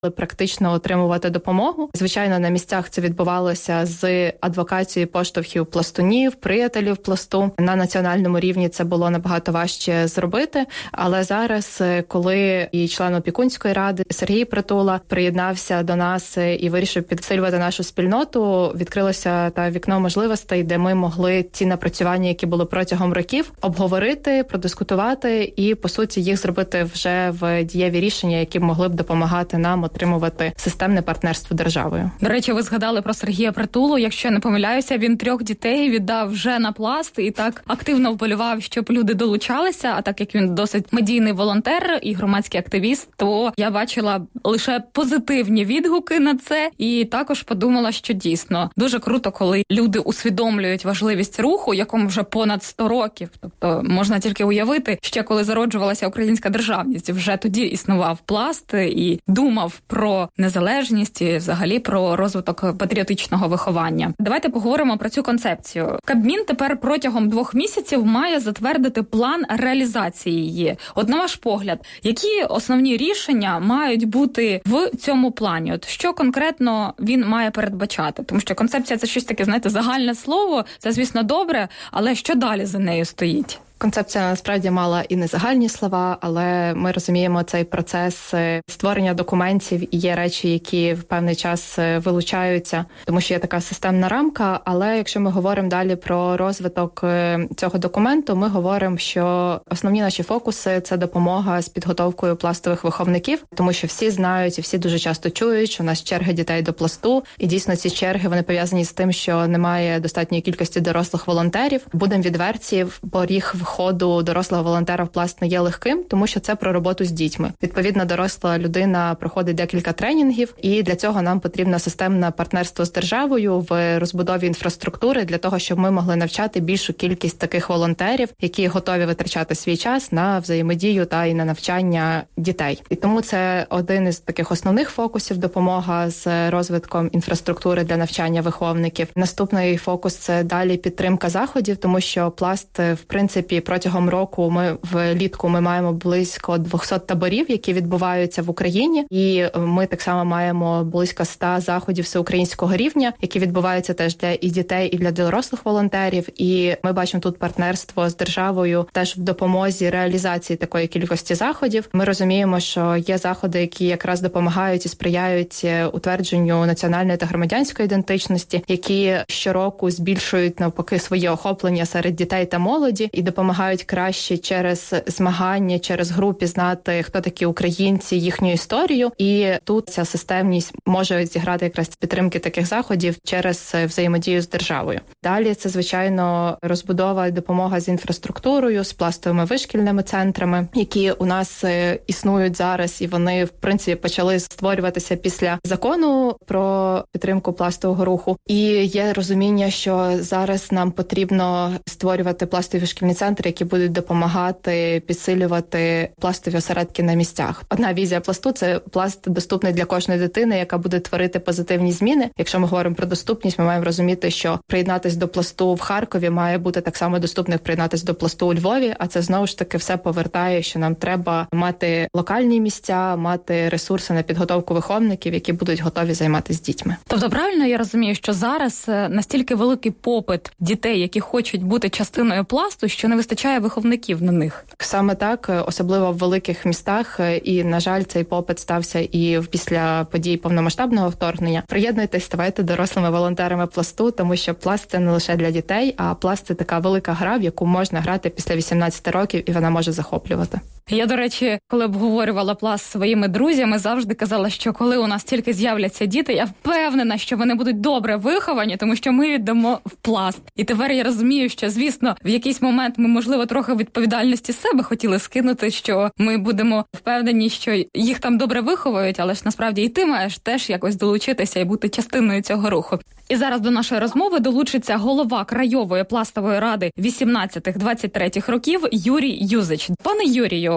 практично отримувати допомогу. Звичайно, на місцях це відбувалося з адвокацією поштовхів пластунів, приятелів пласту. На національному рівні це було набагато важче зробити, але зараз, коли і член опікунської ради Сергій Притула приєднався до нас і вирішив підсилювати нашу спільноту, відкрилося та вікно можливостей, де ми могли ці напрацювання, які були протягом років, обговорити, продискутувати і, по суті, їх зробити вже в дієві рішення, які могли б допомагати нам отримувати системне партнерство державою. До речі, ви згадали про Сергія Притулу. Якщо я не помиляюся, він 3 дітей віддав вже на Пласт і так активно вболівав, щоб люди долучалися. А так як він досить медійний волонтер і громадський активіст, то я бачила лише позитивні відгуки на це. І також подумала, що дійсно дуже круто, коли люди усвідомлюють важливість руху, якому вже понад 100 років. Тобто можна тільки уявити, ще коли зароджувалася українська державність, вже тоді існував Пласт і думав про незалежність і взагалі про розвиток патріотичного виховання. Давайте поговоримо про цю концепцію. Кабмін тепер протягом 2 місяців має затвердити план реалізації її. От на ваш погляд, які основні рішення мають бути в цьому плані? От що конкретно він має передбачати? Тому що концепція – це щось таке, знаєте, загальне слово, це, звісно, добре, але що далі за нею стоїть? Концепція насправді мала і не загальні слова, але ми розуміємо цей процес створення документів і є речі, які в певний час вилучаються, тому що є така системна рамка. Але якщо ми говоримо далі про розвиток цього документу, ми говоримо, що основні наші фокуси – це допомога з підготовкою пластових виховників, тому що всі знають і всі дуже часто чують, що у нас черги дітей до пласту, і дійсно ці черги, вони пов'язані з тим, що немає достатньої кількості дорослих волонтерів. Будемо відверті, поріг входу дорослого волонтера в Пласт не є легким, тому що це про роботу з дітьми. Відповідно, доросла людина проходить декілька тренінгів, і для цього нам потрібно системне партнерство з державою в розбудові інфраструктури для того, щоб ми могли навчати більшу кількість таких волонтерів, які готові витрачати свій час на взаємодію та і на навчання дітей. І тому це один із таких основних фокусів – допомога з розвитком інфраструктури для навчання виховників. Наступний фокус – це далі підтримка заходів, тому що Пласт, в принципі, протягом року влітку ми маємо близько 200 таборів, які відбуваються в Україні, і ми так само маємо близько 100 заходів всеукраїнського рівня, які відбуваються теж для і дітей, і для дорослих волонтерів. І ми бачимо тут партнерство з державою теж в допомозі реалізації такої кількості заходів. Ми розуміємо, що є заходи, які якраз допомагають і сприяють утвердженню національної та громадянської ідентичності, які щороку збільшують навпаки своє охоплення серед дітей та молоді і допомагають краще через змагання, через гру пізнати, хто такі українці, їхню історію. І тут ця системність може зіграти якраз підтримки таких заходів через взаємодію з державою. Далі це, звичайно, розбудова і допомога з інфраструктурою, з пластовими вишкільними центрами, які у нас існують зараз, і вони, в принципі, почали створюватися після закону про підтримку пластового руху. І є розуміння, що зараз нам потрібно створювати пластові вишкільні центри, які будуть допомагати підсилювати пластові осередки на місцях. Одна візія Пласту – це Пласт доступний для кожної дитини, яка буде творити позитивні зміни. Якщо ми говоримо про доступність, ми маємо розуміти, що приєднатись до Пласту в Харкові має бути так само доступно, як приєднатись до Пласту у Львові, а це знову ж таки все повертає, що нам треба мати локальні місця, мати ресурси на підготовку виховників, які будуть готові займатися з дітьми. Тобто правильно я розумію, що зараз настільки великий попит дітей, які хочуть бути частиною Пласту, що не вистачає виховників на них? Саме так, особливо в великих містах, і, на жаль, цей попит стався і після подій повномасштабного вторгнення. Приєднуйтесь, ставайте дорослими волонтерами Пласту, тому що Пласт – це не лише для дітей, а Пласт – це така велика гра, в яку можна грати після 18 років, і вона може захоплювати. Я, до речі, коли обговорювала Пласт зі своїми друзями, завжди казала, що коли у нас тільки з'являться діти, я впевнена, що вони будуть добре виховані, тому що ми віддамо в Пласт. І тепер я розумію, що, звісно, в якийсь момент ми, можливо, трохи відповідальності з себе хотіли скинути, що ми будемо впевнені, що їх там добре виховують, але ж насправді і ти маєш теж якось долучитися і бути частиною цього руху. І зараз до нашої розмови долучиться голова Краєвої пластової ради 18-23 років Юрій Юзич. Пане Юрію,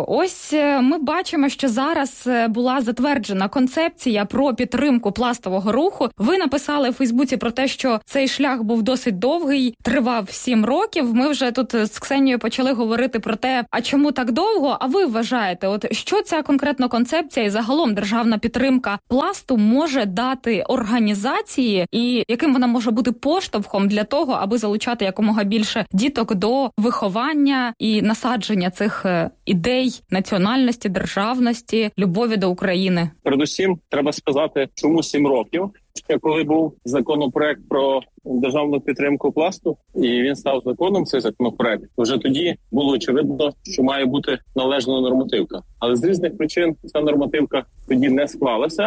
Ось ми бачимо, що зараз була затверджена концепція про підтримку пластового руху. Ви написали у Фейсбуці про те, що цей шлях був досить довгий, тривав 7 років. Ми вже тут з Ксенією почали говорити про те, а чому так довго? А ви вважаєте, от що ця конкретно концепція і загалом державна підтримка пласту може дати організації і яким вона може бути поштовхом для того, аби залучати якомога більше діток до виховання і насадження цих ідей національності, державності, любові до України? Передусім, треба сказати, чому 7 років. Ще коли був законопроект про державну підтримку пласту, і він став законом, цей законопроект, вже тоді було очевидно, що має бути належна нормативка. Але з різних причин ця нормативка тоді не склалася,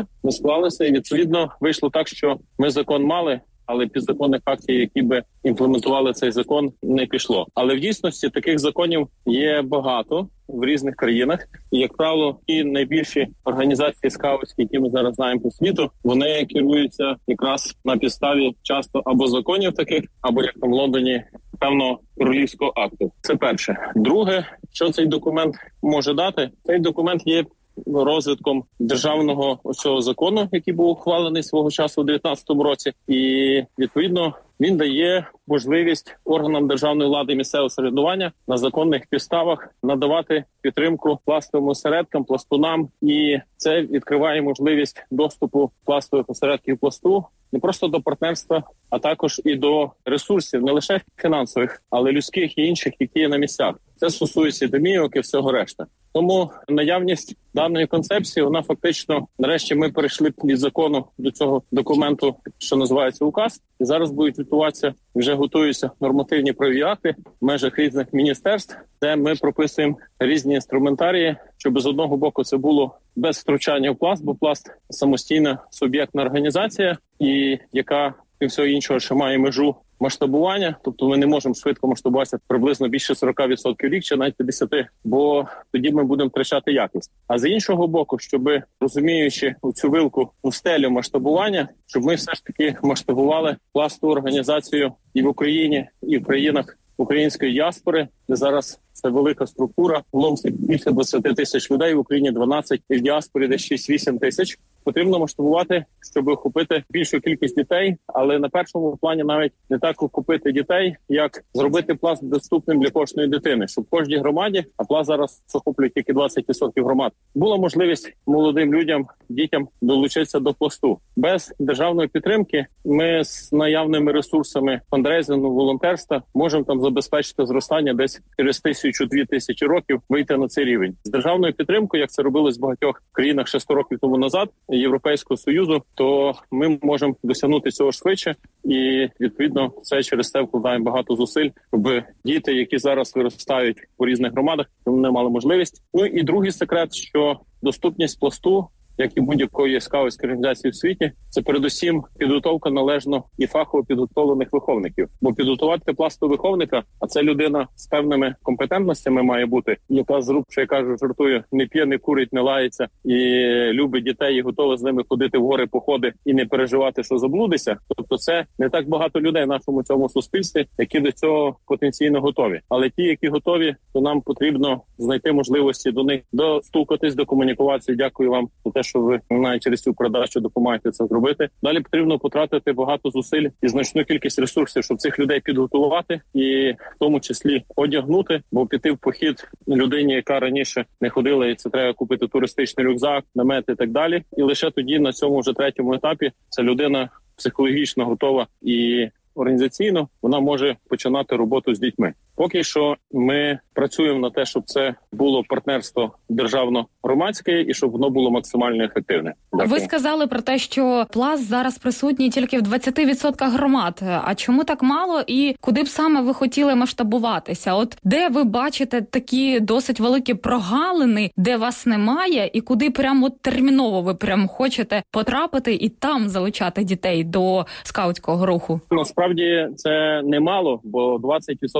і відповідно вийшло так, що ми закон мали, але підзаконних актів, які би імплементували цей закон, не пішло. Але в дійсності таких законів є багато в різних країнах. І, як правило, і найбільші організації скаутські, які ми зараз знаємо по світу, вони керуються якраз на підставі часто або законів таких, або, як там в Лондоні, певно, королівського акту. Це перше. Друге, що цей документ може дати? Цей документ є розвитком державного цього закону, який був ухвалений свого часу у 2019 році. І, відповідно, він дає можливість органам державної влади і місцевого самоврядування на законних підставах надавати підтримку пластовим осередкам, пластунам. І це відкриває можливість доступу пластових осередків пласту не просто до партнерства, а також і до ресурсів, не лише фінансових, але людських і інших, які є на місцях. Це стосується домівок і всього решта. Тому наявність даної концепції, вона фактично, нарешті ми перейшли від закону до цього документу, що називається указ, і зараз будуть відбуватися, вже готуються нормативні правові акти в межах різних міністерств, де ми прописуємо різні інструментарії, щоб з одного боку це було без втручання в пласт, бо пласт – самостійна суб'єктна організація, і яка, крім всього іншого, ще має межу масштабування, тобто ми не можемо швидко масштабуватися приблизно більше 40% рік чи навіть 50%, бо тоді ми будемо втрачати якість. А з іншого боку, щоб, розуміючи цю вилку у стелю масштабування, щоб ми все ж таки масштабували пластову організацію і в Україні, і в країнах української діаспори, де зараз це велика структура, в Ломсі більше 20 тисяч людей, в Україні 12, і в діаспорі десь 6-8 тисяч. Потрібно масштабувати, щоб охопити більшу кількість дітей, але на першому плані навіть не так охопити дітей, як зробити пласт доступним для кожної дитини, щоб в кожній громаді, а пласт зараз охоплює тільки 20% громад, була можливість молодим людям, дітям долучитися до пласту. Без державної підтримки ми з наявними ресурсами фандрейзингу, волонтерства можемо там забезпечити зростання десь через 1000-2 тисячі років вийти на цей рівень. З державною підтримкою, як це робилось в багатьох країнах ще 100 років тому назад, Європейського Союзу, то ми можемо досягнути цього швидше, і відповідно це через це вкладаємо багато зусиль, щоб діти, які зараз виростають у різних громадах, вони мали можливість. Ну і другий секрет, що доступність пласту, як і будь-якої скаутської організації в світі, це передусім підготовка належно і фахово підготовлених виховників. Бо підготувати пластового виховника, а це людина з певними компетентностями має бути, яка зрубше, я кажу, жартую, не п'є, не курить, не лається і любить дітей, і готова з ними ходити в гори, походи і не переживати, що заблудиться. Тобто це не так багато людей в нашому цьому суспільстві, які до цього потенційно готові. Але ті, які готові, то нам потрібно знайти можливості до них достукатись, докомунікувати. Дякую вам за те, що ви навіть через цю передачу допомагаєте це зробити. Далі потрібно потратити багато зусиль і значну кількість ресурсів, щоб цих людей підготувати і в тому числі одягнути, бо піти в похід людині, яка раніше не ходила, і це треба купити туристичний рюкзак, намет і так далі. І лише тоді на цьому вже третьому етапі ця людина психологічно готова і організаційно вона може починати роботу з дітьми. Поки що ми працюємо на те, щоб це було партнерство державно-громадське і щоб воно було максимально ефективне. Дякую. Ви сказали про те, що пласт зараз присутній тільки в 20% громад. А чому так мало і куди б саме ви хотіли масштабуватися? От де ви бачите такі досить великі прогалини, де вас немає, і куди прямо терміново ви прямо хочете потрапити і там залучати дітей до скаутського руху? Насправді це немало, бо 20% громад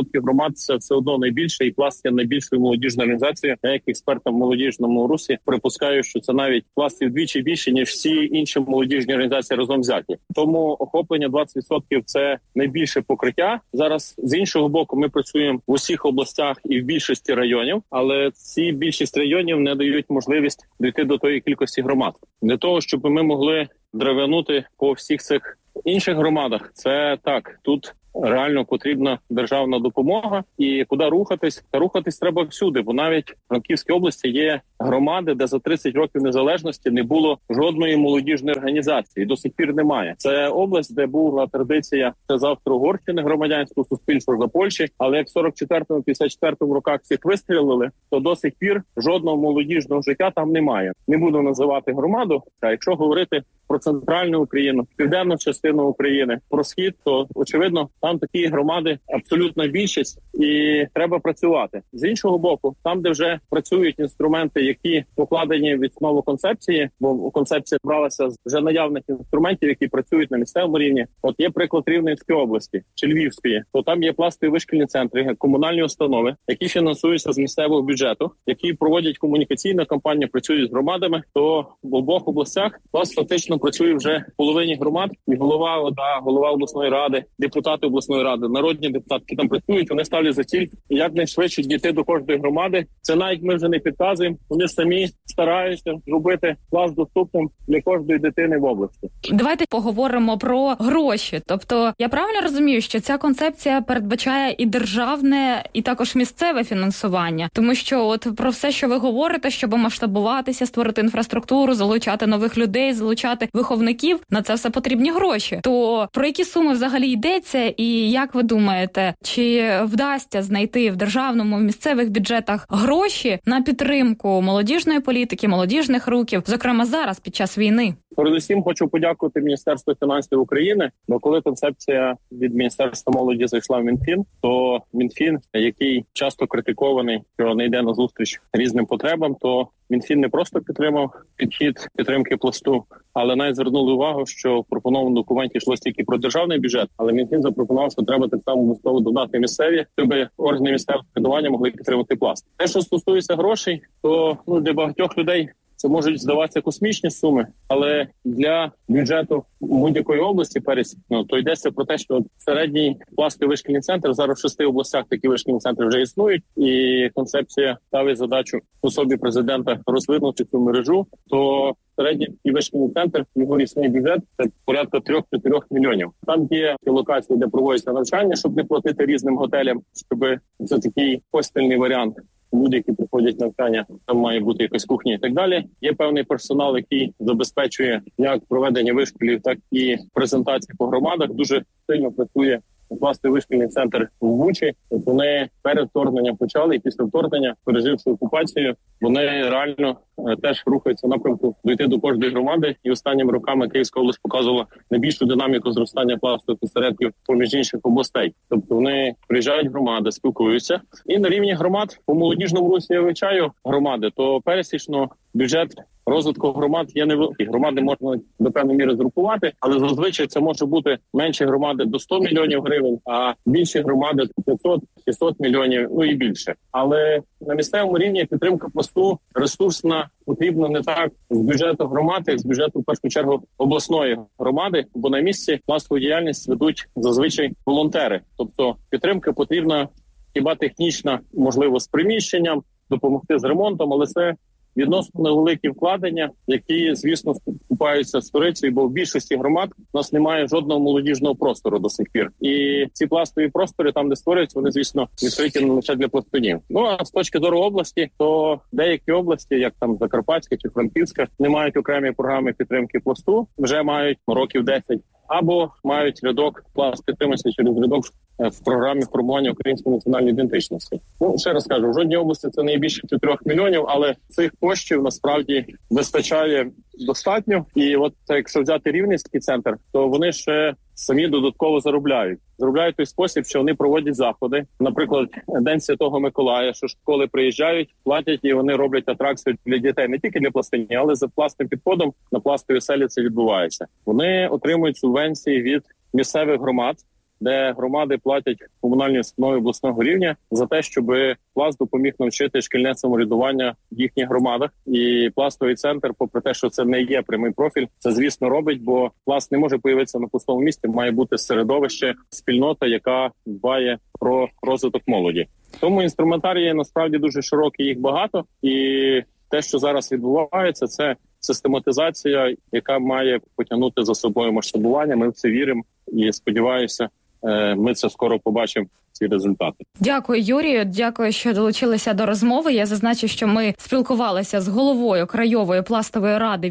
громад це все одно найбільше, і Пласт є найбільшою молодіжною організацією. Я як експертом в молодіжному русі припускаю, що це навіть Пласт вдвічі більше, ніж всі інші молодіжні організації разом взяті. Тому охоплення 20% – це найбільше покриття. Зараз, з іншого боку, ми працюємо в усіх областях і в більшості районів, але ці більшість районів не дають можливість дійти до тої кількості громад. Для того, щоб ми могли драйванути по всіх цих інших громадах, це так, тут реально потрібна державна допомога. І куди рухатись? Та рухатись треба всюди, бо навіть в Франківській області є громади, де за 30 років незалежності не було жодної молодіжної організації. До сих пір немає. Це область, де була традиція це Австро-Угорщини, громадянського суспільства за Польщі. Але як в 44-54 роках всіх вистрілили, то до сих пір жодного молодіжного життя там немає. Не буду називати громаду. А якщо говорити про центральну Україну, південну частину України, про схід, то очевидно там такі громади абсолютна більшість, і треба працювати. З іншого боку, там, де вже працюють інструменти, які покладені в основу концепції, бо концепція бралася з вже наявних інструментів, які працюють на місцевому рівні. От є приклад Рівненської області чи Львівської, то там є пластові вишкільні центри, комунальні установи, які фінансуються з місцевого бюджету, які проводять комунікаційну кампанію, працюють з громадами. То в обох областях Пласт фактично працює вже в половині громад, і голова ОДА, голова обласної ради, депутати обласної ради, народні депутати, які там працюють, вони ставлять за ціль якнайшвидше дійти до кожної громади. Це навіть ми вже не підказуємо, вони самі стараються зробити Пласт доступним для кожної дитини в області. Давайте поговоримо про гроші. Тобто, я правильно розумію, що ця концепція передбачає і державне, і також місцеве фінансування? Тому що от про все, що ви говорите, щоб масштабуватися, створити інфраструктуру, залучати нових людей, залучати виховників, на це все потрібні гроші. То про які суми взагалі йдеться, і як ви думаєте, чи вдасться знайти в державному, в місцевих бюджетах гроші на підтримку молодіжної політики, молодіжних рухів, зокрема зараз, під час війни? Передусім хочу подякувати Міністерству фінансів України, бо коли концепція від Міністерства молоді зайшла в Мінфін, то Мінфін, який часто критикований, що не йде на зустріч різним потребам, то Мінфін не просто підтримав підхід підтримки Пласту, але навіть звернули увагу, що в пропонованому документі йшлося тільки про державний бюджет, але Мінфін запропонував, що треба так само обов'язково додати місцеві, щоб органи місцевого самоврядування могли підтримати Пласт. Те, що стосується грошей, то для багатьох людей це можуть здаватися космічні суми, але для бюджету будь-якої області пересічно, то йдеться про те, що середній пластовий вишкільний центр, зараз в 6 областях такі вишкільні центри вже існують, і концепція ставить задачу в особі президента розвинути цю мережу, то середній вишкільний центр, його річний бюджет – це порядка 3-4 мільйонів. Там є локації, де проводяться навчання, щоб не платити різним готелям, щоб це такий хостельний варіант. Люди, які приходять навчання, там має бути якась кухня і так далі. Є певний персонал, який забезпечує як проведення вишколів, так і презентації по громадах. Дуже сильно працює пластовий вишкільний центр в Бучі. Вони перед вторгненням почали, і після вторгнення, переживши окупацію, вони реально теж рухаються в напрямку дійти до кожної громади. І останніми роками Київська область показувала найбільшу динаміку зростання пластових осередків поміж інших областей. Тобто вони приїжджають в громади, спілкуються. І на рівні громад по молодіжному русі я вивчаю громади, то пересічно бюджет розвитку громад є невеликий. Громади можна до певної міри згрупувати, але зазвичай це може бути менші громади до 100 мільйонів гривень, а більші громади 500-600 мільйонів, і більше. Але на місцевому рівні підтримка Пласту ресурсна потрібна не так з бюджету громади, як з бюджету, в першу чергу, обласної громади, бо на місці пластову діяльність ведуть зазвичай волонтери. Тобто підтримка потрібна хіба технічна, можливо, з приміщенням, допомогти з ремонтом, але це відносно невеликі вкладення, які, звісно, купаються сторицею, бо в більшості громад у нас немає жодного молодіжного простору до сих пір. І ці пластові простори, там, де створюються, вони, звісно, відкриті не лише для пластунів. А з точки зору області, то деякі області, як там Закарпатська чи Франківська, не мають окремі програми підтримки Пласту, вже мають років 10, або мають рядок Пласт підтримується через рядок в програмі формування української національної ідентичності. Ще раз кажу, в жодній області це не більше 4 мільйонів, але цих коштів насправді вистачає достатньо. І от якщо взяти Рівненський центр, то вони ще самі додатково заробляють. Заробляють в той спосіб, що вони проводять заходи. Наприклад, День Святого Миколая, що школи приїжджають, платять і вони роблять атракцію для дітей. Не тільки для пластунів, але за пластовим підходом на пластові селі це відбувається. Вони отримують субвенції від місцевих громад, де громади платять комунальні установи обласного рівня за те, щоб Пласт допоміг навчити шкільне самоврядування в їхніх громадах. І Пластовий центр, попри те, що це не є прямий профіль, це, звісно, робить, бо Пласт не може появитися на пустому місці, має бути середовище, спільнота, яка дбає про розвиток молоді. Тому інструментарії насправді дуже широкі, їх багато, і те, що зараз відбувається, це систематизація, яка має потягнути за собою масштабування. Ми в це віримо і, сподіваюся, ми це скоро побачимо. Ці результати. Дякую, Юрію. Дякую, що долучилися до розмови. Я зазначу, що ми спілкувалися з головою Краєвої пластової ради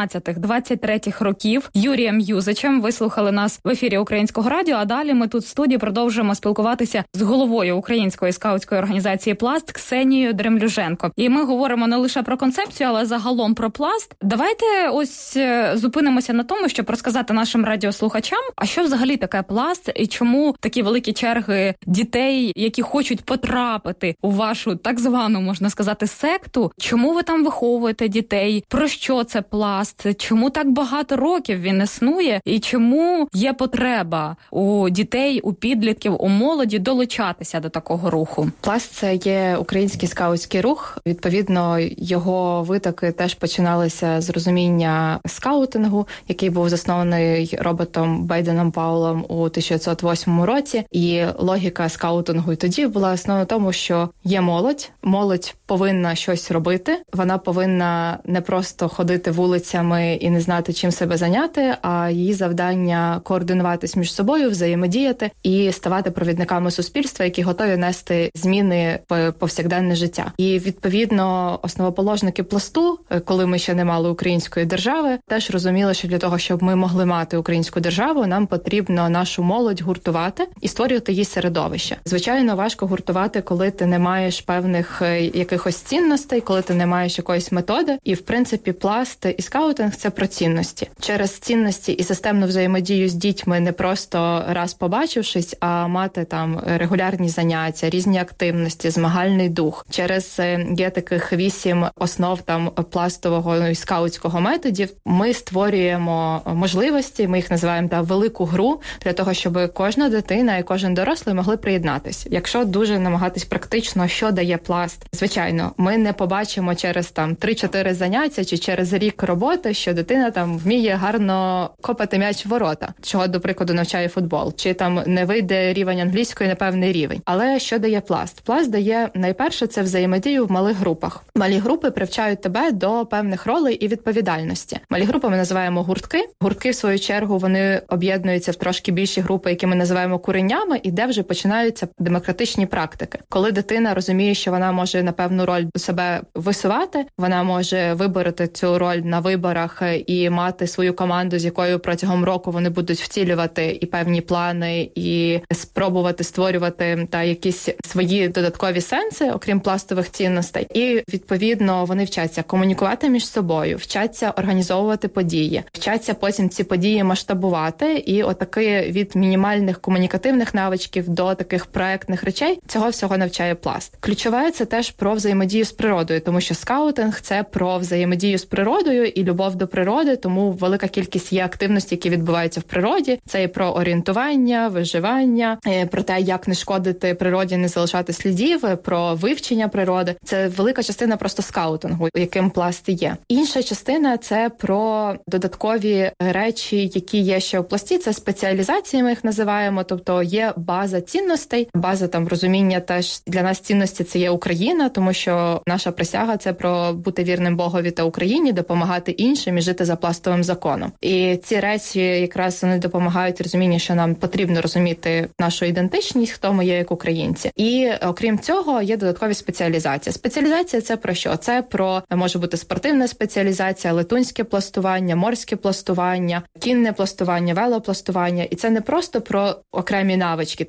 18-23 років Юрієм Юзичем. Ви слухали нас в ефірі Українського радіо, а далі ми тут в студії продовжуємо спілкуватися з головою Української скаутської організації «Пласт» Ксенією Дремлюженко. І ми говоримо не лише про концепцію, але загалом про Пласт. Давайте ось зупинимося на тому, щоб розказати нашим радіослухачам, а що взагалі таке Пласт і чому такі великі черги дітей, які хочуть потрапити у вашу так звану, можна сказати, секту. Чому ви там виховуєте дітей? Про що це Пласт? Чому так багато років він існує? І чому є потреба у дітей, у підлітків, у молоді долучатися до такого руху? Пласт – це є український скаутський рух. Відповідно, його витоки теж починалися з розуміння скаутингу, який був заснований Робертом Бейденом Паулом у 1908 році. І логіка скаутингу і тоді була основна в тому, що є молодь повинна щось робити, вона повинна не просто ходити вулицями і не знати, чим себе зайняти, а її завдання координуватись між собою, взаємодіяти і ставати провідниками суспільства, які готові нести зміни в повсякденне життя. І, відповідно, основоположники Пласту, коли ми ще не мали української держави, теж розуміли, що для того, щоб ми могли мати українську державу, нам потрібно нашу молодь гуртувати і створювати її середовище. Звичайно, важко гуртувати, коли ти не маєш певних якихось цінностей, коли ти не маєш якоїсь методи. І, в принципі, Пласт і скаутинг – це про цінності. Через цінності і системну взаємодію з дітьми не просто раз побачившись, а мати там регулярні заняття, різні активності, змагальний дух. Через є таких 8 основ там пластового і скаутського методів. Ми створюємо можливості, ми їх називаємо велику гру, для того, щоб кожна дитина і кожен дорослий могли приєднатись. Якщо дуже намагатись практично, що дає Пласт? Звичайно, ми не побачимо через 3-4 заняття чи через рік роботи, що дитина вміє гарно копати м'яч в ворота, чого, до прикладу, навчає футбол, чи не вийде рівень англійської на певний рівень. Але що дає Пласт? Пласт дає, найперше, це взаємодію в малих групах. Малі групи привчають тебе до певних ролей і відповідальності. Малі групи ми називаємо гуртки. Гуртки, в свою чергу, вони об'єднуються в трошки більші групи, які ми називаємо куреннями, і де вже починаються демократичні практики. Коли дитина розуміє, що вона може на певну роль себе висувати, вона може вибороти цю роль на виборах і мати свою команду, з якою протягом року вони будуть втілювати і певні плани, і спробувати створювати якісь свої додаткові сенси, окрім пластових цінностей. І, відповідно, вони вчаться комунікувати між собою, вчаться організовувати події, вчаться потім ці події масштабувати, і отаки від мінімальних комунікативних навичків до таких проектних речей цього всього навчає Пласт. Ключове – це теж про взаємодію з природою, тому що скаутинг – це про взаємодію з природою і любов до природи, тому велика кількість є активностей, які відбуваються в природі. Це і про орієнтування, виживання, про те, як не шкодити природі, не залишати слідів, про вивчення природи. Це велика частина просто скаутингу, яким Пласт є. Інша частина – це про додаткові речі, які є ще у Пласті. Це спеціалізації, ми їх називаємо, тобто є база цінностей, база розуміння теж для нас цінності – це є Україна, тому що наша присяга – це про бути вірним Богові та Україні, допомагати іншим і жити за пластовим законом. І ці речі якраз вони допомагають розумінню, що нам потрібно розуміти нашу ідентичність, хто ми є як українці. І окрім цього є додаткові спеціалізації. Спеціалізація – це про що? Це про, може бути спортивна спеціалізація, летунське пластування, морське пластування, кінне пластування, велопластування. І це не просто про окремі навички, їзди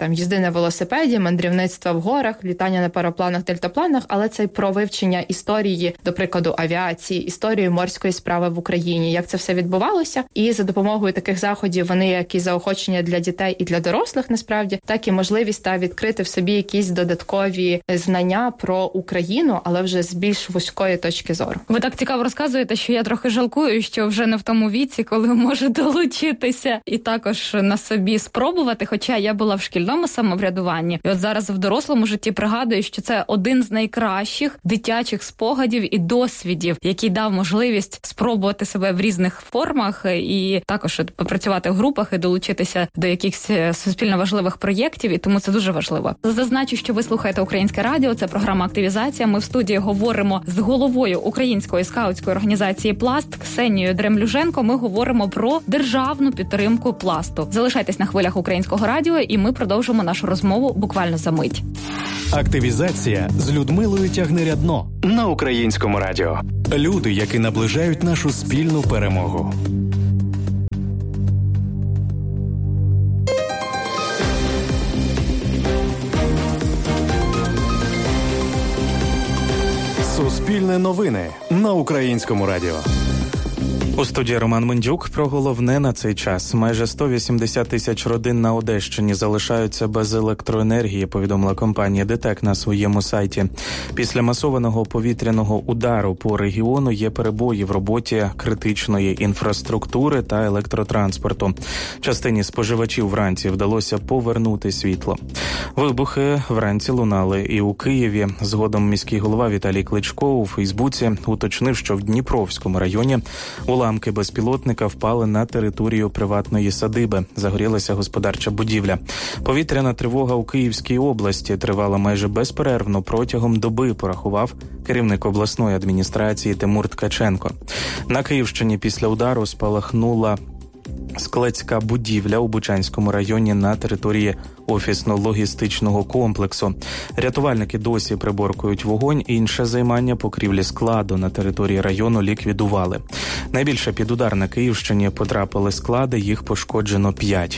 на велосипеді, мандрівництва в горах, літання на парапланах, дельтапланах, але це про вивчення історії, до прикладу, авіації, історії морської справи в Україні, як це все відбувалося. І за допомогою таких заходів вони як і заохочення для дітей і для дорослих, насправді, так і можливість відкрити в собі якісь додаткові знання про Україну, але вже з більш вузької точки зору. Ви так цікаво розказуєте, що я трохи жалкую, що вже не в тому віці, коли можу долучитися і також на собі спробувати, хоча я була в шкільному самоврядуванні. І от зараз в дорослому житті пригадую, що це один з найкращих дитячих спогадів і досвідів, який дав можливість спробувати себе в різних формах і також попрацювати в групах і долучитися до якихось суспільно важливих проєктів, і тому це дуже важливо. Зазначу, що ви слухаєте Українське радіо, це програма «Активізація». Ми в студії говоримо з головою Української скаутської організації «Пласт» Ксенією Дремлюженко. Ми говоримо про державну підтримку пласту. Залишайтесь на хвилях Українського радіо, і ми продовжимо нашу розмову буквально за мить. Активізація з Людмилою Тягнирядно на Українському радіо. Люди, які наближають нашу спільну перемогу. Суспільне новини на Українському радіо. У студії Роман Мендюк. Про головне на цей час. Майже 180 тисяч родин на Одещині залишаються без електроенергії, повідомила компанія ДТЕК на своєму сайті. Після масованого повітряного удару по регіону є перебої в роботі критичної інфраструктури та електротранспорту. Частині споживачів вранці вдалося повернути світло. Вибухи вранці лунали і у Києві. Згодом міський голова Віталій Кличко у Фейсбуці уточнив, що в Дніпровському районі уламки безпілотника впали на територію приватної садиби. Загорілася господарча будівля. Повітряна тривога у Київській області тривала майже безперервно протягом доби, порахував керівник обласної адміністрації Тимур Ткаченко. На Київщині після удару спалахнула складська будівля у Бучанському районі на території офісно-логістичного комплексу. Рятувальники досі приборкують вогонь, інше займання покрівлі складу на території району ліквідували. Найбільше під удар на Київщині потрапили склади, їх пошкоджено 5.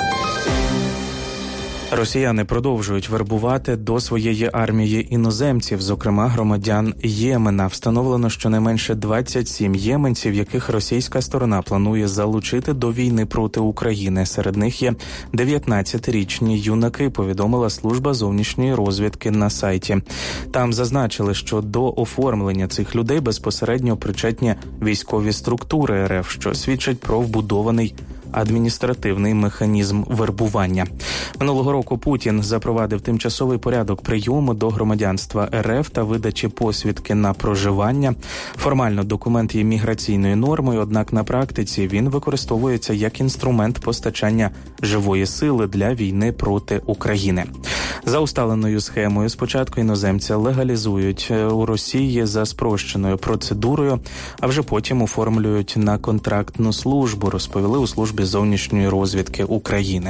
Росіяни продовжують вербувати до своєї армії іноземців, зокрема громадян Ємена. Встановлено щонайменше 27 єменців, яких російська сторона планує залучити до війни проти України. Серед них є 19-річні юнаки, повідомила служба зовнішньої розвідки на сайті. Там зазначили, що до оформлення цих людей безпосередньо причетні військові структури РФ, що свідчить про вбудований адміністративний механізм вербування. Минулого року Путін запровадив тимчасовий порядок прийому до громадянства РФ та видачі посвідки на проживання. Формально документ є міграційною нормою, однак на практиці він використовується як інструмент постачання живої сили для війни проти України. За усталеною схемою спочатку іноземця легалізують у Росії за спрощеною процедурою, а вже потім оформлюють на контрактну службу, розповіли у службі зовнішньої розвідки України.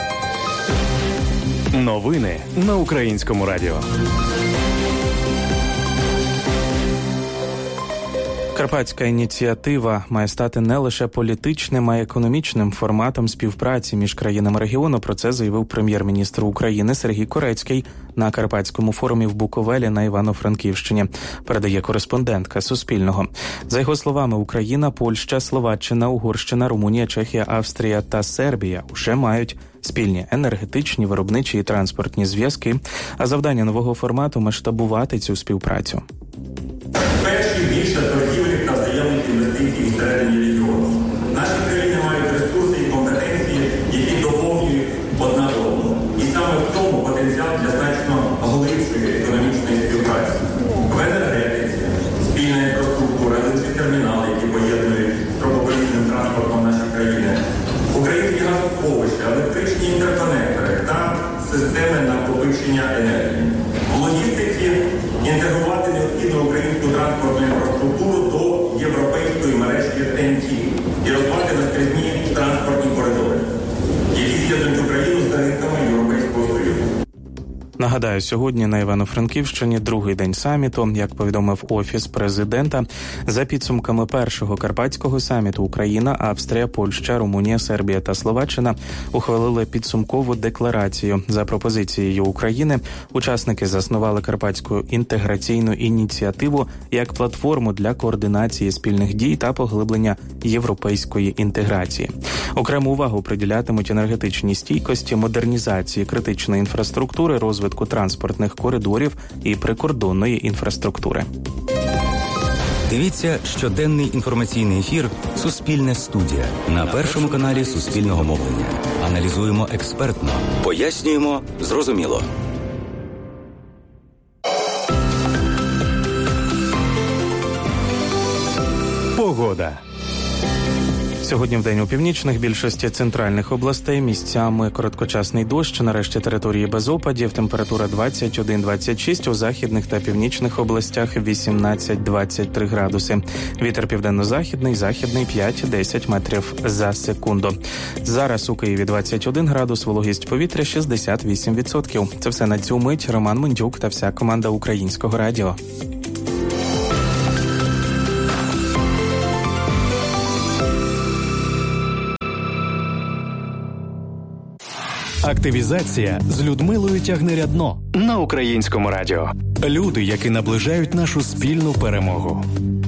Новини на Українському радіо. Карпатська ініціатива має стати не лише політичним, а й економічним форматом співпраці між країнами регіону. Про це заявив прем'єр-міністр України Сергій Корецький на Карпатському форумі в Буковелі на Івано-Франківщині, передає кореспондентка Суспільного. За його словами, Україна, Польща, Словаччина, Угорщина, Румунія, Чехія, Австрія та Сербія вже мають спільні енергетичні, виробничі і транспортні зв'язки, а завдання нового формату – масштабувати цю співпрацю. Перші більше торгівлі та взаємних інвестицій всередині регіону. Наші країни мають ресурси і компетенції, які доповнюють одна одну. І саме в цьому потенціал для значно глибшої економічної співпраці. В енергетиці, спільна інфраструктура, термінали, які поєднують трубопровідним транспортом наші країни, українські газосховища, електричні інтерконектори та системи накопичення енергії. В логістиці інтегрувати необхідну українську Нагадаю, сьогодні на Івано-Франківщині другий день саміту. Як повідомив Офіс президента, за підсумками першого Карпатського саміту Україна, Австрія, Польща, Румунія, Сербія та Словаччина ухвалили підсумкову декларацію. За пропозицією України, учасники заснували Карпатську інтеграційну ініціативу як платформу для координації спільних дій та поглиблення європейської інтеграції. Окрему увагу приділятимуть енергетичній стійкості, модернізації критичної інфраструктури, розвитку транспортних коридорів і прикордонної інфраструктури. Дивіться щоденний інформаційний ефір «Суспільне студія» на Першому каналі Суспільного мовлення. Аналізуємо експертно, пояснюємо зрозуміло. Погода. Сьогодні вдень у північних більшості центральних областей місцями короткочасний дощ, нарешті території без опадів, температура 21-26, у західних та північних областях 18-23 градуси. Вітер південно-західний, західний 5-10 метрів за секунду. Зараз у Києві 21 градус, вологість повітря 68%. Це все на цю мить. Роман Мендюк та вся команда Українського радіо. Активізація з Людмилою Тягнирядно на Українському радіо. Люди, які наближають нашу спільну перемогу.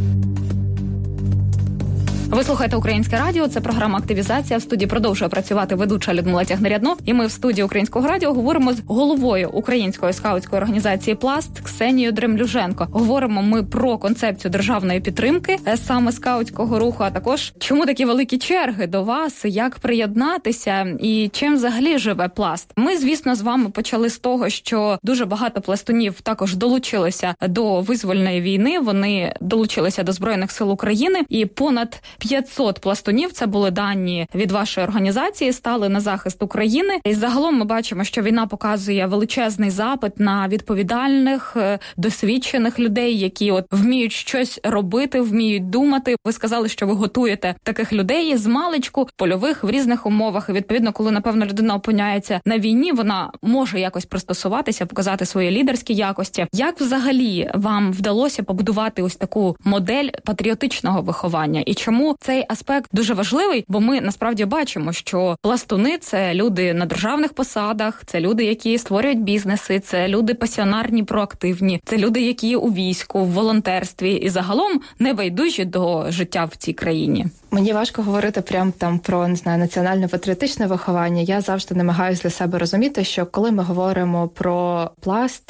Ви слухаєте Українське радіо, це програма «Активізація». В студії продовжує працювати ведуча Людмила Тягнирядно. І ми в студії Українського радіо говоримо з головою Української скаутської організації «Пласт» Ксенією Дремлюженко. Говоримо ми про концепцію державної підтримки саме скаутського руху, а також чому такі великі черги до вас, як приєднатися і чим взагалі живе «Пласт». Ми, звісно, з вами почали з того, що дуже багато пластунів також долучилися до визвольної війни. Вони долучилися до Збройних сил України і понад 500 пластунів, це були дані від вашої організації, стали на захист України. І загалом ми бачимо, що війна показує величезний запит на відповідальних, досвідчених людей, які вміють щось робити, вміють думати. Ви сказали, що ви готуєте таких людей з маличку, польових, в різних умовах. І відповідно, коли, напевно, людина опиняється на війні, вона може якось пристосуватися, показати свої лідерські якості. Як взагалі вам вдалося побудувати ось таку модель патріотичного виховання? І чому цей аспект дуже важливий, бо ми насправді бачимо, що пластуни – це люди на державних посадах, це люди, які створюють бізнеси, це люди пасіонарні, проактивні, це люди, які у війську, в волонтерстві і загалом небайдужі до життя в цій країні. Мені важко говорити прям там про, не знаю, національно-патріотичне виховання. Я завжди намагаюся для себе розуміти, що коли ми говоримо про пласт,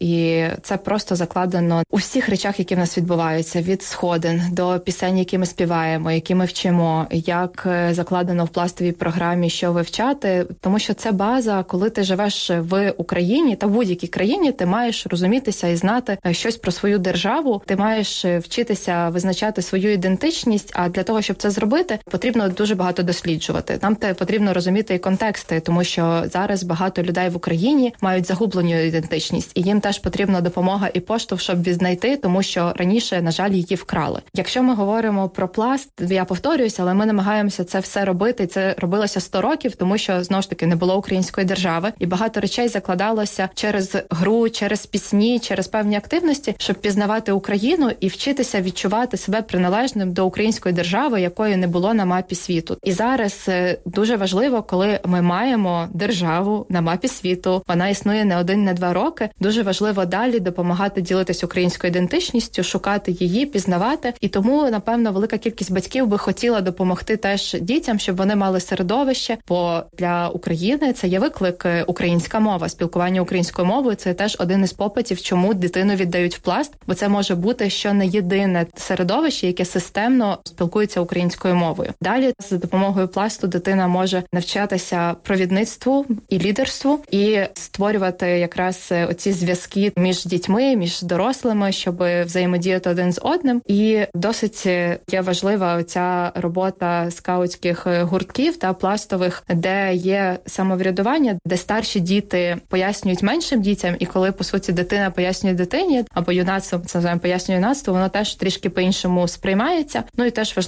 і це просто закладено у всіх речах, які в нас відбуваються, від сходин до пісень, які ми співаємо, які ми вчимо, як закладено в пластовій програмі, що вивчати, тому що це база, коли ти живеш в Україні та в будь-якій країні, ти маєш розумітися і знати щось про свою державу, ти маєш вчитися визначати свою ідентичність, а для того, щоб це зробити, потрібно дуже багато досліджувати. Нам потрібно розуміти і контексти, тому що зараз багато людей в Україні мають загублену ідентичність, і їм теж потрібна допомога і поштовх, щоб відзнайти, тому що раніше, на жаль, її вкрали. Якщо ми говоримо про пласт, я повторююся, але ми намагаємося це все робити. Це робилося 100 років, тому що, знову ж таки, не було української держави. І багато речей закладалося через гру, через пісні, через певні активності, щоб пізнавати Україну і вчитися відчувати себе приналежним до української держави, якої не було на мапі світу. І зараз дуже важливо, коли ми маємо державу на мапі світу, вона існує не 1, не 2 роки, дуже важливо далі допомагати ділитися українською ідентичністю, шукати її, пізнавати. І тому, напевно, велика кількість батьків би хотіла допомогти теж дітям, щоб вони мали середовище, бо для України це є виклик українська мова. Спілкування українською мовою – це теж один із попитів, чому дитину віддають в пласт, бо це може бути що не єдине середовище, яке системно спілкується українською мовою. Далі за допомогою пласту дитина може навчатися провідництву і лідерству і створювати якраз оці зв'язки між дітьми, між дорослими, щоб взаємодіяти один з одним. І досить є важлива ця робота скаутських гуртків та пластових, де є самоврядування, де старші діти пояснюють меншим дітям, і коли, по суті, дитина пояснює дитині, або юнацтво, це називаємо пояснює юнацтво, воно теж трішки по-іншому сприймається. Ну і теж важливо при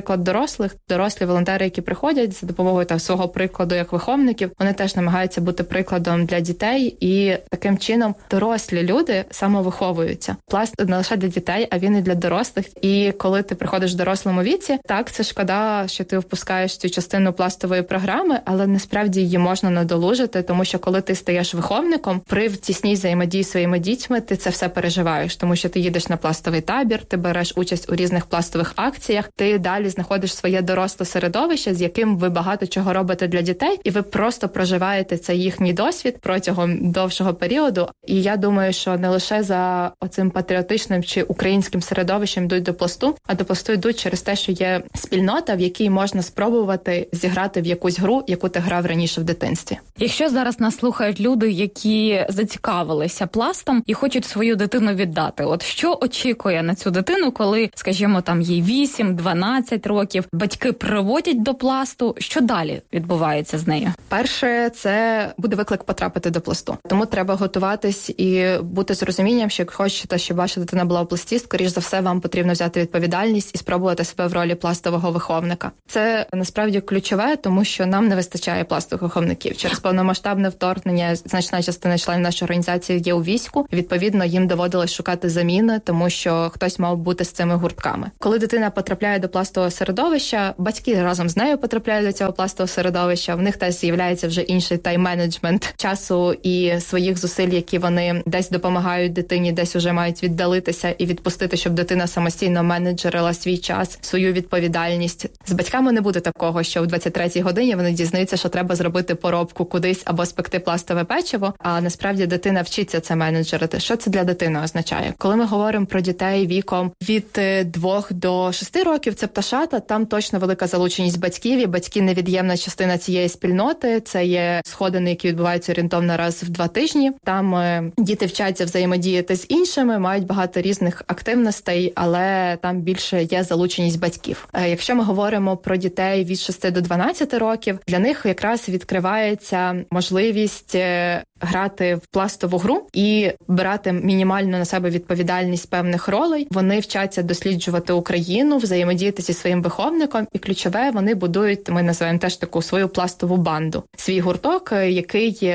приклад дорослі волонтери, які приходять за допомогою свого прикладу як виховників, вони теж намагаються бути прикладом для дітей, і таким чином дорослі люди самовиховуються. Пласт не лише для дітей, а він і для дорослих. І коли ти приходиш в дорослому віці, так, це шкода, що ти впускаєш цю частину пластової програми, але насправді її можна надолужити, тому що коли ти стаєш виховником, при тісній взаємодії зі своїми дітьми, ти це все переживаєш, тому що ти їдеш на пластовий табір, ти береш участь у різних пластових акціях, ти далі знаходиш своє доросле середовище, з яким ви багато чого робите для дітей, і ви просто проживаєте цей їхній досвід протягом довшого періоду. І я думаю, що не лише за оцим патріотичним чи українським середовищем йдуть до пласту, а до пласту йдуть через те, що є спільнота, в якій можна спробувати зіграти в якусь гру, яку ти грав раніше в дитинстві. Якщо зараз нас слухають люди, які зацікавилися пластом і хочуть свою дитину віддати, от що очікує на цю дитину, коли, скажімо, там їй 8-12 років, батьки приводять до пласту, що далі відбувається з нею? Перше, це буде виклик потрапити до пласту. Тому треба готуватись і бути з розумінням, що як хочете, щоб ваша дитина була у пласті, скоріш за все, вам потрібно взяти відповідальність і спробувати себе в ролі пластового виховника. Це насправді ключове, тому що нам не вистачає пластових виховників. Через повномасштабне вторгнення значна частина членів нашої організації є у війську. Відповідно, їм доводилось шукати заміни, тому що хтось мав бути з цими гуртками. Коли дитина потрапляє до пластового середовища, батьки разом з нею потрапляють до цього пластового середовища, в них теж з'являється вже інший тайм-менеджмент часу і своїх зусиль, які вони десь допомагають дитині, десь уже мають віддалитися і відпустити, щоб дитина самостійно менеджерила свій час, свою відповідальність. З батьками не буде такого, що в 23-й годині вони дізнаються, що треба зробити поробку кудись або спекти пластове печиво, а насправді дитина вчиться це менеджерити. Що це для дитини означає? Коли ми говоримо про дітей віком від 2 до 6 років, це пташата, там точно велика залученість батьків, і батьки невід'ємна частина цієї спільноти. Це є сходини, які відбуваються орієнтовно раз в 2 тижні. Там діти вчаться взаємодіяти з іншими, мають багато різних активностей, але там більше є залученість батьків. Якщо ми говоримо про дітей від 6 до 12 років, для них якраз відкривається можливість грати в пластову гру і брати мінімальну на себе відповідальність певних ролей. Вони вчаться досліджувати Україну, взаємодіяти зі своїм виховником, і ключове, вони будують, ми називаємо теж таку свою пластову банду. Свій гурток, який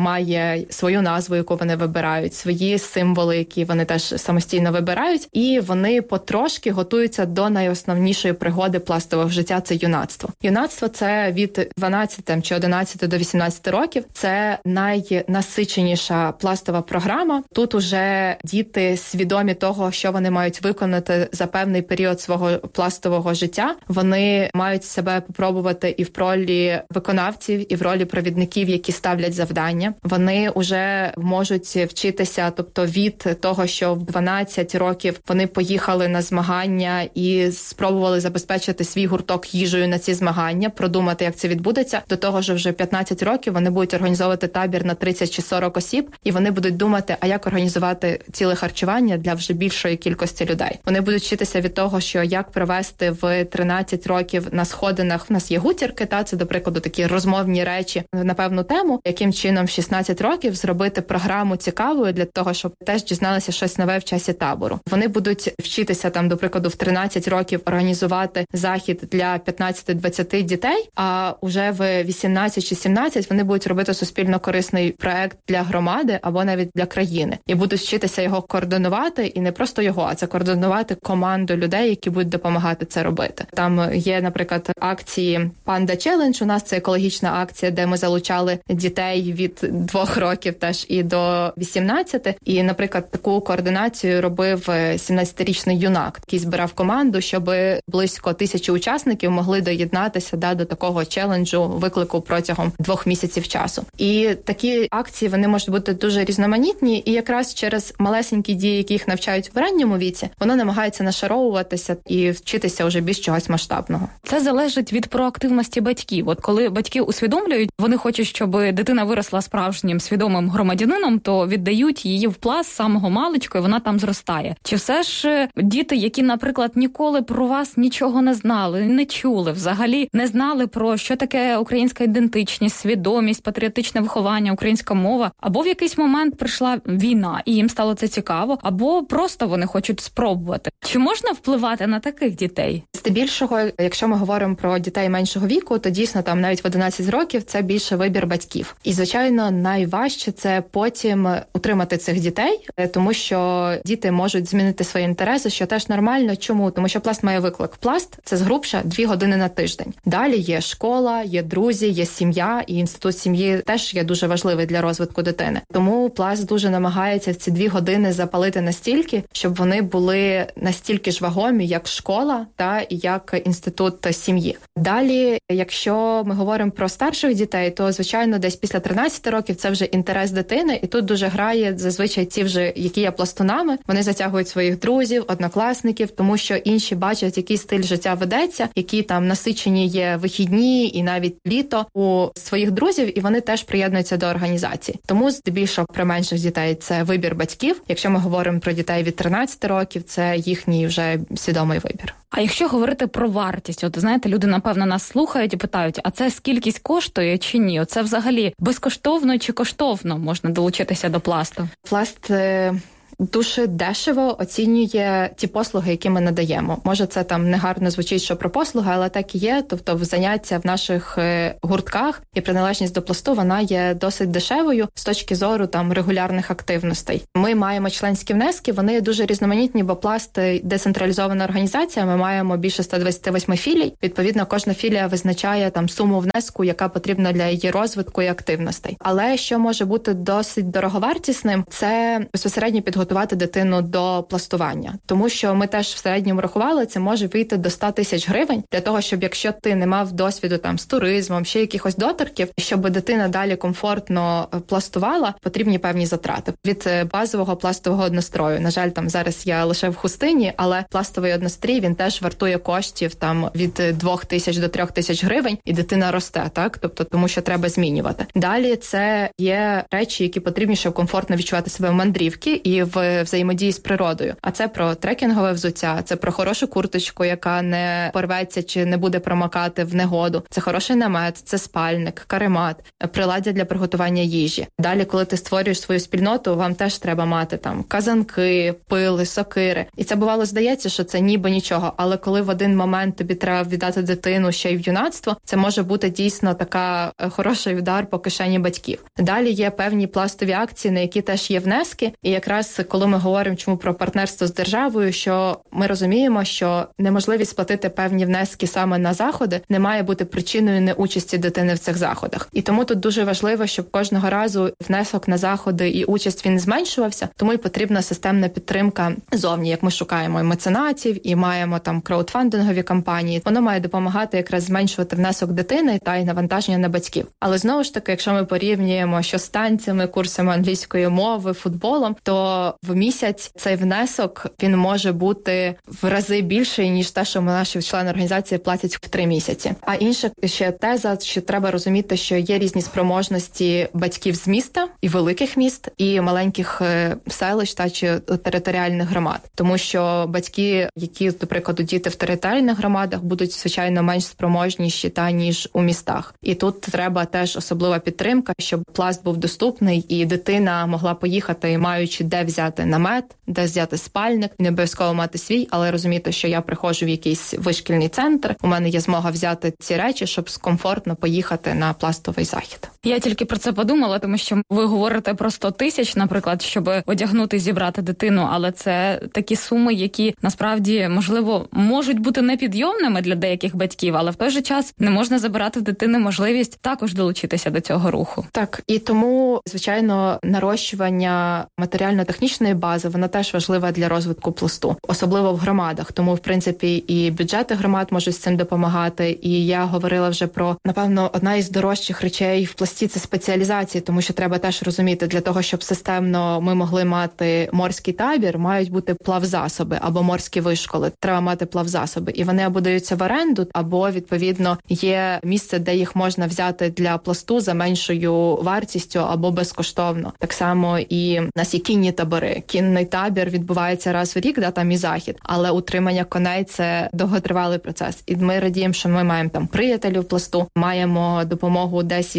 має свою назву, яку вони вибирають, свої символи, які вони теж самостійно вибирають, і вони потрошки готуються до найосновнішої пригоди пластового життя – це юнацтво. Юнацтво – це від 12 чи 11 до 18 років. Це найнасиченіша пластова програма. Тут уже діти свідомі того, що вони мають виконати за певний період свого пластового життя. Вони мають себе попробувати і в ролі виконавців, і в ролі провідників, які ставлять завдання. Вони вже можуть вчитися, тобто від того, що в 12 років вони поїхали на змагання і спробували забезпечити свій гурток їжею на ці змагання, продумати, як це відбудеться, до того, що вже 15 років вони будуть організовувати табір на 30 чи 40 осіб, і вони будуть думати, а як організувати ціле харчування для вже більшої кількості людей. Вони будуть вчитися від того, що як провести в 13 років на сходинах, в нас є гутірки, це, до прикладу, такі розмовні речі на певну тему, яким чином в 16 років зробити програму цікавою для того, щоб теж дізналися щось нове в часі табору. Вони будуть вчитися там, до прикладу, в 13 років організувати захід для 15-20 дітей, а уже в 18 чи 17 вони будуть робити суспільно корисний проект для громади або навіть для країни. І будуть вчитися його координувати, і не просто його, а це координувати команду людей, які будуть допомагати це робити. Там є, наприклад, акції Panda Challenge, у нас це екологічна акція, де ми залучали дітей від 2 років теж і до 18. І, наприклад, таку координацію робив 17-річний юнак, який збирав команду, щоб близько 1000 учасників могли доєднатися до такого челенджу, виклику протягом 2 місяців часу. І такі акції, вони можуть бути дуже різноманітні, і якраз через малесенькі дії, які їх навчають в ранньому віці, воно намагається нашаровуватися і вчитися вже більш чогось масштабного. Це залежить від проактивності батьків. От коли батьки усвідомлюють, вони хочуть, щоб дитина виросла справжнім свідомим громадянином, то віддають її в пласт з самого маличку, і вона там зростає. Чи все ж діти, які, наприклад, ніколи про вас нічого не знали, не чули, взагалі не знали про що таке українська ідентичність, свідомість, патріотичне виховання, українська мова, або в якийсь момент прийшла війна, і їм стало це цікаво, або просто вони хочуть спробувати. Чи можна впливати на таких дітей? Здебільшого, якщо ми говоримо про дітей меншого віку, то дійсно там навіть в 11 років це більше вибір батьків. І, звичайно, найважче це потім утримати цих дітей, тому що діти можуть змінити свої інтереси, що теж нормально. Чому? Тому що пласт має виклик. Пласт – це згрубша 2 години на тиждень. Далі є школа, є друзі, є сім'я, і інститут сім'ї теж є дуже важливий для розвитку дитини. Тому пласт дуже намагається в ці 2 години запалити настільки, щоб вони були настільки ж вагомі, як школа та як інститут сім'ї. Далі, якщо ми говоримо про старших дітей, то, звичайно, десь після 13 років це вже інтерес дитини, і тут дуже грає зазвичай ті вже, які є пластунами, вони затягують своїх друзів, однокласників, тому що інші бачать, який стиль життя ведеться, які там насичені є вихідні і навіть літо у своїх друзів, і вони теж приєднуються до організації. Тому здебільшого при менших дітей це вибір батьків. Якщо ми говоримо про дітей від 13 років, це їхній вже свідомий вибір. А якщо говорити про вартість, от знаєте, люди, напевно, нас слухають і питають, а це скількись коштує чи ні? Оце взагалі безкоштовно чи коштовно можна долучитися до пласту? Пласт дуже дешево оцінює ті послуги, які ми надаємо. Може, це там негарно звучить, що про послуги, але так і є. Тобто заняття в наших гуртках і приналежність до пласту, вона є досить дешевою з точки зору там регулярних активностей. Ми маємо членські внески, вони дуже різноманітні, бо пласт децентралізована організація, ми маємо більше 128 філій. Відповідно, кожна філія визначає там суму внеску, яка потрібна для її розвитку і активностей. Але що може бути досить дороговартісним, це безпосередньо підготувати дитину до пластування. Тому що ми теж в середньому рахували, це може вийти до 100 тисяч гривень для того, щоб якщо ти не мав досвіду там з туризмом, ще якихось доторків, щоб дитина далі комфортно пластувала, потрібні певні затрати. Від базового пластового однострою. На жаль, там зараз я лише в хустині, але пластовий однострій, він теж вартує коштів там від 2 тисяч до 3 тисяч гривень, і дитина росте, так? Тобто, тому що треба змінювати. Далі це є речі, які потрібні, щоб комфортно відчувати себе в мандрівки і в взаємодії з природою. А це про трекінгове взуття, це про хорошу курточку, яка не порветься чи не буде промокати в негоду. Це хороший намет, це спальник, каремат, приладдя для приготування їжі. Далі, коли ти створюєш свою спільноту, вам теж треба мати там казанки, пили, сокири. І це бувало здається, що це ніби нічого, але коли в один момент тобі треба віддати дитину ще й в юнацтво, це може бути дійсно така хороший удар по кишені батьків. Далі є певні пластові акції, на які теж є внески, і якраз коли ми говоримо чому про партнерство з державою, що ми розуміємо, що неможливість сплатити певні внески саме на заходи не має бути причиною неучасті дитини в цих заходах. І тому тут дуже важливо, щоб кожного разу внесок на заходи і участь він зменшувався, тому й потрібна системна підтримка зовні, як ми шукаємо і меценатів, і маємо там краудфандингові кампанії. Воно має допомагати якраз зменшувати внесок дитини та й навантаження на батьків. Але знову ж таки, якщо ми порівнюємо що з танцями, курсами англійської мови, футболом, то в місяць цей внесок, він може бути в рази більший, ніж те, що наші члени організації платять в 3 місяці. А інша ще теза, що треба розуміти, що є різні спроможності батьків з міста, і великих міст, і маленьких селищ та чи територіальних громад. Тому що батьки, які, до прикладу, діти в територіальних громадах, будуть, звичайно, менш спроможніші, ніж у містах. І тут треба теж особлива підтримка, щоб пласт був доступний, і дитина могла поїхати, маючи де взяти намет, де взяти спальник, не обов'язково мати свій, але розуміти, що я приходжу в якийсь вишкільний центр, у мене є змога взяти ці речі, щоб комфортно поїхати на пластовий захід. Я тільки про це подумала, тому що ви говорите про 100 тисяч, наприклад, щоб одягнути, зібрати дитину, але це такі суми, які насправді, можливо, можуть бути непідйомними для деяких батьків, але в той же час не можна забирати в дитини можливість також долучитися до цього руху. Так, і тому, звичайно, нарощування матеріально-технічної бази, вона теж важлива для розвитку пласту, особливо в громадах. Тому, в принципі, і бюджети громад можуть з цим допомагати. І я говорила вже про, напевно, одна із дорожчих речей в пласті – це спеціалізації, тому що треба теж розуміти, для того, щоб системно ми могли мати морський табір, мають бути плавзасоби або морські вишколи. Треба мати плавзасоби. І вони або даються в оренду, або, відповідно, є місце, де їх можна взяти для пласту за меншою вартістю або безкоштовно. Так само і в нас є кінні табори. Кінний табір відбувається раз в рік, там і захід, але утримання коней – це довготривалий процес. І ми радіємо, що ми маємо там приятелів пласту, маємо допомогу десь із місцевих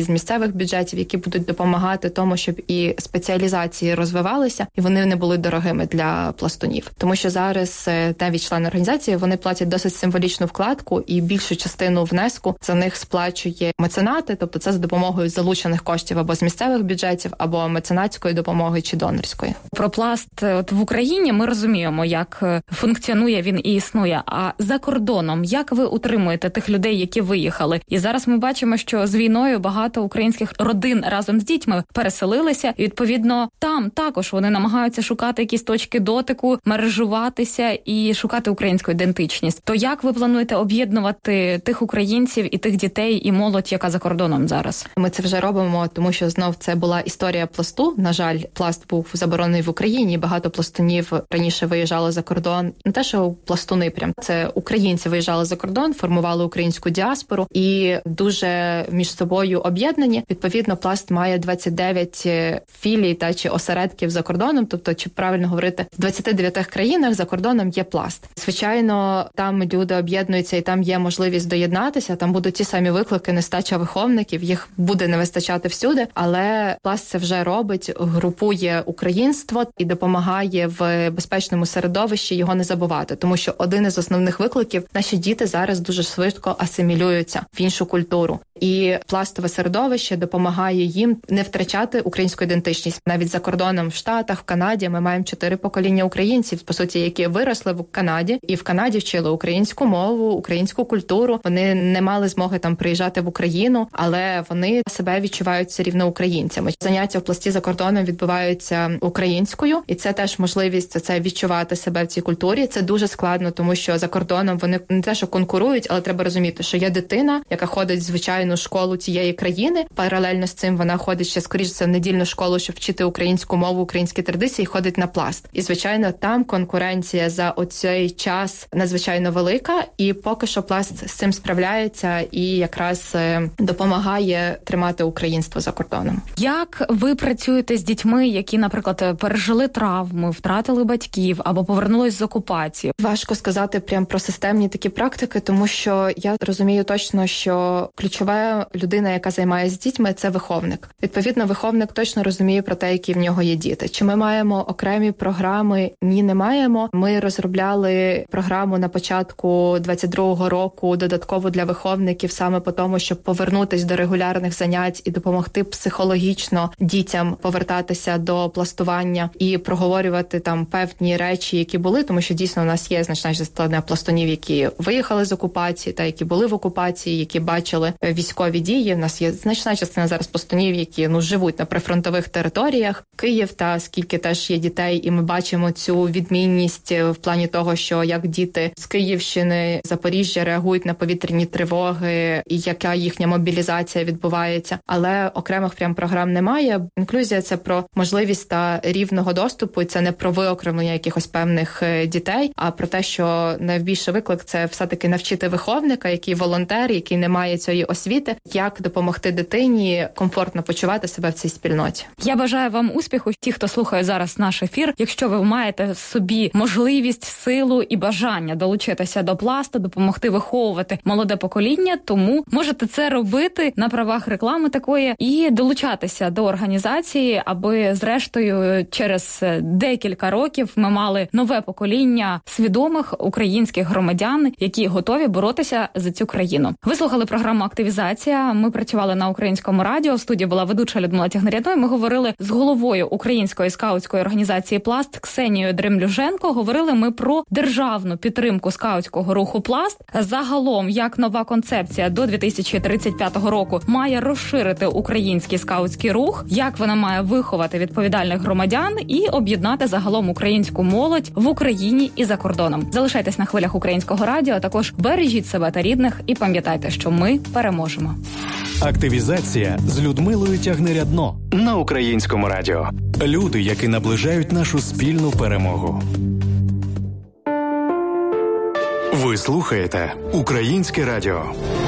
місцевих бюджетів, які будуть допомагати тому, щоб і спеціалізації розвивалися, і вони не були дорогими для пластунів. Тому що зараз навіть члени організації, вони платять досить символічну вкладку, і більшу частину внеску за них сплачує меценати, тобто це за допомогою залучених коштів або з місцевих бюджетів, або меценатської допомоги чи донорської. Про пласт в Україні ми розуміємо, як функціонує він і існує. А за кордоном, як ви утримуєте тих людей, які виїхали? І зараз ми бачимо, що з війною багато українських родин разом з дітьми переселилися. І, відповідно, там також вони намагаються шукати якісь точки дотику, мережуватися і шукати українську ідентичність. То як ви плануєте об'єднувати тих українців і тих дітей і молодь, яка за кордоном зараз? Ми це вже робимо, тому що знов це була історія пласту. На жаль, пласт був заборонений в Україні. Багато пластунів раніше виїжджало за кордон. Не те, що пластуни прям. Це українці виїжджали за кордон, формували українську діаспору і дуже між собою об'єднані. Відповідно, пласт має 29 філій чи осередків за кордоном, тобто, чи правильно говорити, в 29 країнах за кордоном є пласт. Звичайно, там люди об'єднуються і там є можливість доєднатися, там будуть ті самі виклики, нестача виховників, їх буде не вистачати всюди, але пласт це вже робить, групує українство і допомагає в безпечному середовищі його не забувати, тому що один із основних викликів – наші діти зараз дуже швидко асимілюються в іншу культуру. І пластове середовище допомагає їм не втрачати українську ідентичність. Навіть за кордоном в Штатах, в Канаді ми маємо 4 покоління українців, по суті, які виросли в Канаді, і в Канаді вчили українську мову, українську культуру. Вони не мали змоги там приїжджати в Україну, але вони себе відчувають все рівно українцями. Заняття в пласті за кордоном відбуваються українською, і це теж можливість це відчувати себе в цій культурі. Це дуже складно, тому що за кордоном вони не те, що конкурують, але треба розуміти, що є дитина, яка ходить в звичайну школу тієї країни. Паралельно з цим вона ходить ще скоріше в недільну школу, щоб вчити українську мову, українські традиції, ходить на пласт. І, звичайно, там конкуренція за оцей час надзвичайно велика, і поки що пласт з цим справляється і якраз допомагає тримати українство за кордоном. Як ви працюєте з дітьми, які, наприклад, пережили травми, втратили батьків або повернулись з окупації? Важко сказати прям про системні такі практики, тому що я розумію точно, що ключова людина, яка займається з дітьми, це виховник. Відповідно, виховник точно розуміє про те, які в нього є діти. Чи ми маємо окремі програми? Ні, не маємо. Ми розробляли програму на початку 22-го року додатково для виховників саме по тому, щоб повернутися до регулярних занять і допомогти психологічно дітям повертатися до пластування і проговорювати там певні речі, які були, тому що дійсно у нас є значна частина пластунів, які виїхали з окупації та які були в окупації, які бачили військові дії. У нас є значна частина зараз пластунів, які живуть на прифронтових територіях. Київ, та скільки теж є дітей, і ми бачимо цю відмінність в плані того, що як діти з Київщини, Запоріжжя реагують на повітряні тривоги і яка їхня мобілізація відбувається. Але окремих прям програм немає. Інклюзія – це про можливість та рівного доступу, і це не про виокремлення якихось певних дітей, а про те, що найбільший виклик – це все-таки навчити виховника, який волонтер, який не має цієї освіти, як допомогти дитині комфортно почувати себе в цій спільноті. Я бажаю вам успіху, ті, хто слухає зараз наш ефір. Якщо ви маєте в собі можливість, силу і бажання долучитися до пласту, допомогти виховувати молоде покоління, тому можете це робити на правах реклами такої і долучатися до організації, аби зрештою через декілька років ми мали нове покоління свідомих українських громадян, які готові боротися за цю країну. Ви слухали програму «Активізація». Ми працювали на Українському радіо. В студії була ведуча Людмила Тягнарядной. Ми говорили з головою Української скаутської організації «Пласт» Ксенією Дремлюженко. Говорили ми про державну підтримку скаутського руху «Пласт». Загалом, як нова концепція до 2035 року має розширити український скаутський рух, як вона має виховати відповідальних громадян і об'єднати загалом українську молодь в Україні і за кордоном. Залишайтесь на хвилях Українського радіо, також бережіть себе та рідних і пам'ятайте, що ми переможемо. Активізація з Людмилою Тягнарядно на Українському радіо. Люди, які наближають нашу спільну перемогу. Ви слухаєте Українське радіо.